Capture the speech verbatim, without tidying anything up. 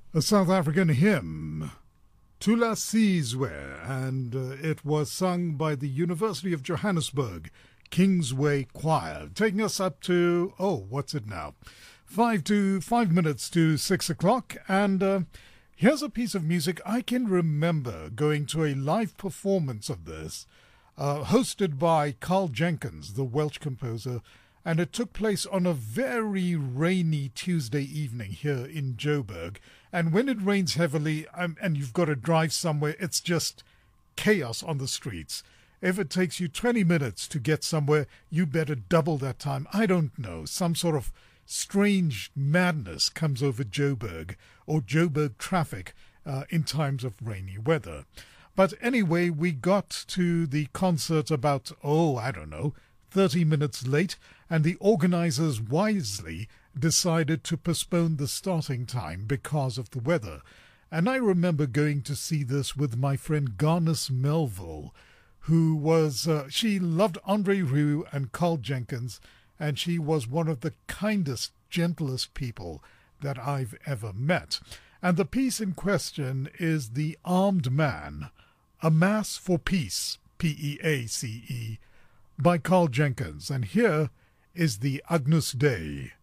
A South African hymn, Tula Sizwe, and uh, it was sung by the University of Johannesburg Kingsway Choir, taking us up to, oh, what's it now? Five to five minutes to six o'clock, and uh, here's a piece of music I can remember going to a live performance of this, uh, hosted by Carl Jenkins, the Welsh composer, and it took place on a very rainy Tuesday evening here in Joburg. And when it rains heavily um, and you've got to drive somewhere, it's just chaos on the streets. If it takes you twenty minutes to get somewhere, you better double that time. I don't know, some sort of strange madness comes over Joburg or Joburg traffic uh, in times of rainy weather. But anyway, we got to the concert about, oh, I don't know, thirty minutes late, and the organizers wisely decided to postpone the starting time because of the weather. And I remember going to see this with my friend Garnis Melville, who was, uh, she loved Andre Rieu and Carl Jenkins, and she was one of the kindest, gentlest people that I've ever met. And the piece in question is The Armed Man, A Mass for Peace, P E A C E, by Carl Jenkins. And here is the Agnus Dei.